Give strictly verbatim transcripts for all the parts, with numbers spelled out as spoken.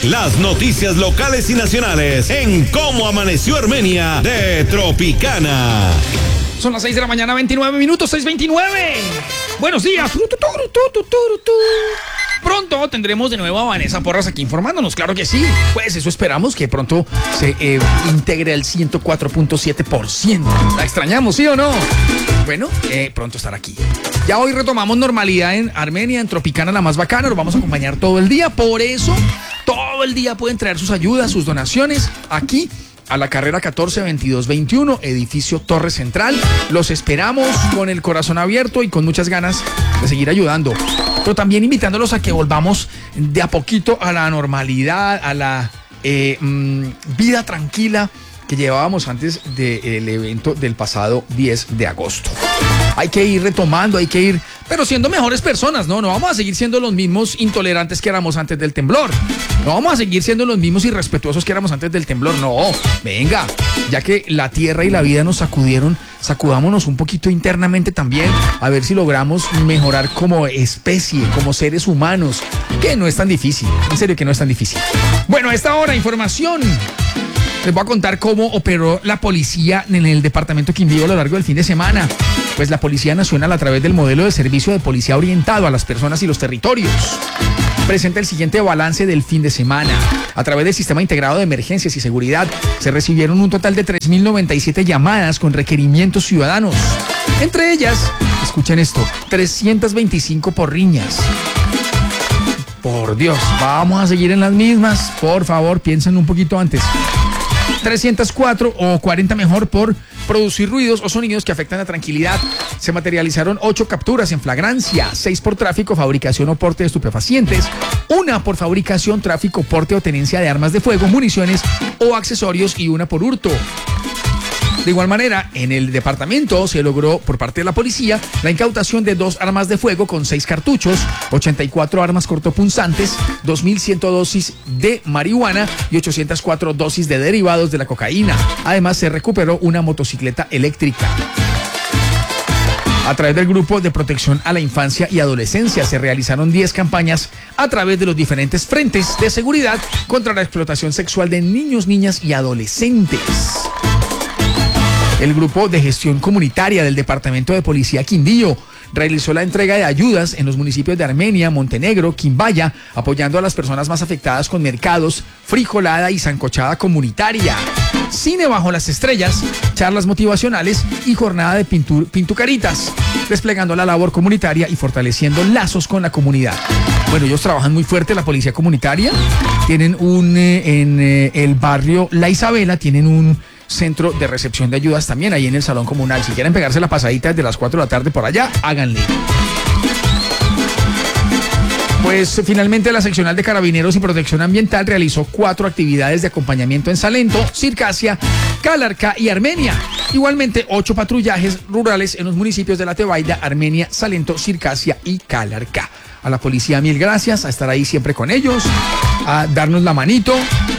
Las noticias locales y nacionales en Cómo Amaneció Armenia de Tropicana. Son las seis de la mañana, veintinueve minutos, seis veintinueve. Buenos días. Pronto tendremos de nuevo a Vanessa Porras aquí informándonos, claro que sí. Pues eso esperamos, que pronto se eh, integre al ciento cuatro punto siete por ciento. ¿La extrañamos, sí o no? Bueno, eh, pronto estará aquí. Ya hoy retomamos normalidad en Armenia, en Tropicana, la más bacana. Nos vamos a acompañar todo el día. Por eso, todo el día pueden traer sus ayudas, sus donaciones aquí a la carrera catorce veintidós veintiuno, edificio Torre Central. Los esperamos con el corazón abierto y con muchas ganas de seguir ayudando, pero también invitándolos a que volvamos de a poquito a la normalidad, a la eh, mmm, vida tranquila que llevábamos antes del evento del pasado diez de agosto. Hay que ir retomando, hay que ir, pero siendo mejores personas, ¿no? No vamos a seguir siendo los mismos intolerantes que éramos antes del temblor. No vamos a seguir siendo los mismos irrespetuosos que éramos antes del temblor. No, venga, ya que la tierra y la vida nos sacudieron, sacudámonos un poquito internamente también, a ver si logramos mejorar como especie, como seres humanos, que no es tan difícil, en serio que no es tan difícil. Bueno, a esta hora, información. Les voy a contar cómo operó la policía en el departamento Quindío a lo largo del fin de semana. Pues la Policía Nacional, a través del modelo de servicio de policía orientado a las personas y los territorios, presenta el siguiente balance del fin de semana. A través del Sistema Integrado de Emergencias y Seguridad, se recibieron un total de tres mil noventa y siete llamadas con requerimientos ciudadanos. Entre ellas, escuchen esto, trescientas veinticinco por riñas. Por Dios, vamos a seguir en las mismas. Por favor, piensen un poquito antes. trescientas cuatro o cuarenta mejor por producir ruidos o sonidos que afectan la tranquilidad. Se materializaron ocho capturas en flagrancia, seis por tráfico, fabricación o porte de estupefacientes, una por fabricación, tráfico, porte o tenencia de armas de fuego, municiones o accesorios y una por hurto. De igual manera, en el departamento se logró por parte de la policía la incautación de dos armas de fuego con seis cartuchos, ochenta y cuatro armas cortopunzantes, dos mil cien dosis de marihuana y ochocientas cuatro dosis de derivados de la cocaína. Además, se recuperó una motocicleta eléctrica. A través del Grupo de Protección a la Infancia y Adolescencia se realizaron diez campañas a través de los diferentes frentes de seguridad contra la explotación sexual de niños, niñas y adolescentes. El Grupo de Gestión Comunitaria del Departamento de Policía Quindío realizó la entrega de ayudas en los municipios de Armenia, Montenegro, Quimbaya, apoyando a las personas más afectadas con mercados, frijolada y sancochada comunitaria, cine bajo las estrellas, charlas motivacionales y jornada de pintur, pintucaritas, desplegando la labor comunitaria y fortaleciendo lazos con la comunidad. Bueno, ellos trabajan muy fuerte, la policía comunitaria. Tienen un, eh, en eh, el barrio La Isabela, tienen un centro de recepción de ayudas también ahí en el salón comunal. Si quieren pegarse la pasadita desde las cuatro de la tarde por allá, háganle. Pues finalmente la seccional de Carabineros y Protección Ambiental realizó cuatro actividades de acompañamiento en Salento, Circasia, Calarcá y Armenia. Igualmente ocho patrullajes rurales en los municipios de La Tebaida, Armenia, Salento, Circasia y Calarcá. A la policía mil gracias, a estar ahí siempre con ellos, a darnos la manito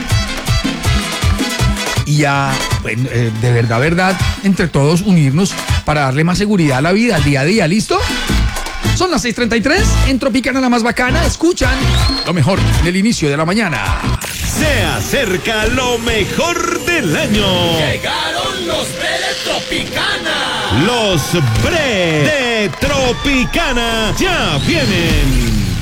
y a, bueno, eh, de verdad, verdad, entre todos unirnos para darle más seguridad a la vida, al día a día, ¿listo? Son las seis treinta y tres, en Tropicana la más bacana, escuchan lo mejor del inicio de la mañana. Se acerca lo mejor del año. Llegaron los Bre de Tropicana. Los Bre de Tropicana ya vienen.